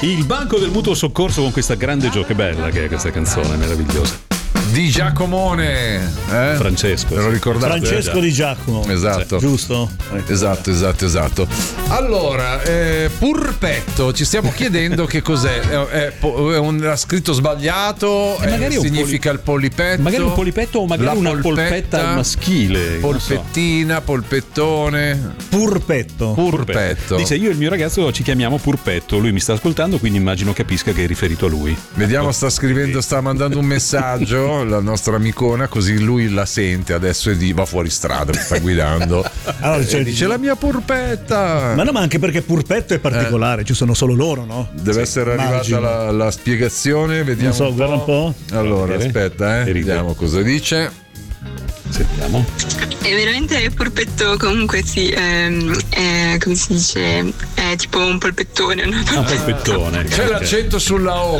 Il banco del mutuo soccorso con questa grande che bella che è questa canzone, meravigliosa. Di Giacomone, Francesco. Me lo ricordate? Francesco Di Giacomo. Esatto. Giusto? Esatto. Allora, purpetto, ci stiamo chiedendo che cos'è. Ha scritto sbagliato, significa il polipetto. Magari un polipetto o magari una polpetta maschile. Polpettina, polpettone. Purpetto. Dice, io e il mio ragazzo ci chiamiamo Purpetto. Lui mi sta ascoltando, quindi immagino capisca che è riferito a lui. Vediamo, sta mandando un messaggio la nostra amicona, così lui la sente adesso e va fuori strada, mi sta guidando. Allora, dice la mia purpetta. Ma no, ma anche perché purpetto è particolare, ci sono solo loro, no? Deve essere arrivata la spiegazione, vediamo. Non so, guarda un po'. Allora, aspetta, vediamo cosa dice. Sentiamo. È veramente purpetto, comunque sì, come si dice, è tipo un polpettone, no? Un polpettone. C'è l'accento sulla O.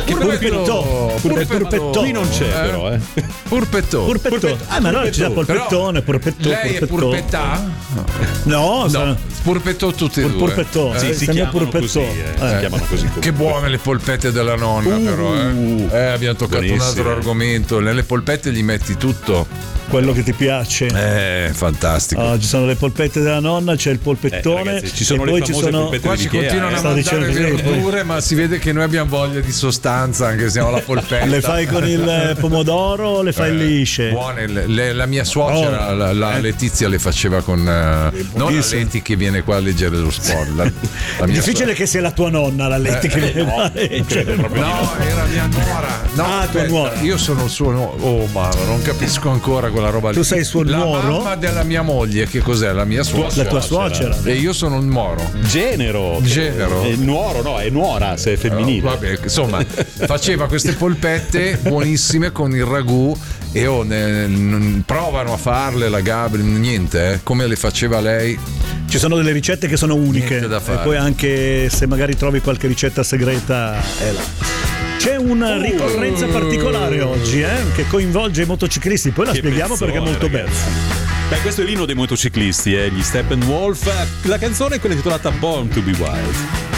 Purpetto. Qui non c'è però, Purpetto. Ma allora c'è polpettone, purpetto. Lei è purpettà? No, purpetto tutti e due. Purpettone. Sì, si chiamano così. Si chiamano così. Che buone le polpette della nonna, però. Abbiamo toccato un altro argomento. Nelle polpette gli metti tutto. Quello che ti piace. Fantastico. Ci sono le polpette della nonna, c'è il polpettone. Ragazzi, ci sono e le poi famose ci sono. polpette Qua ci continuano a mandare verdure, ma si vede che noi abbiamo voglia di sostanza, anche se siamo la polpetta. Le fai con il pomodoro o le fai lisce? Buone. La mia suocera, la Letizia, le faceva con non la Leti che viene qua a leggere lo sport. È difficile che sia la tua nonna la Leti che viene qua a leggere. No, era mia nuora. No, tua nuora. Io sono il suo Oh, ma non capisco ancora quella roba lì. Tu sei il suo nuoro? La mamma della mia moglie, che cos'è? La mia suocera. La tua suocera. E io sono il moro. Genero. Nuoro, no, è nuora se è femminile. Vabbè, insomma, faceva queste polpette buonissime con il ragù e provano a farle la Gabri, niente, come le faceva lei. Ci sono delle ricette che sono uniche Niente da fare. e poi anche se magari trovi qualche ricetta segreta è là. C'è una ricorrenza particolare oggi che coinvolge i motociclisti, poi la spieghiamo perché è molto bella. Beh, questo è l'inno dei motociclisti, gli Steppenwolf. La canzone è quella intitolata Born to be Wild.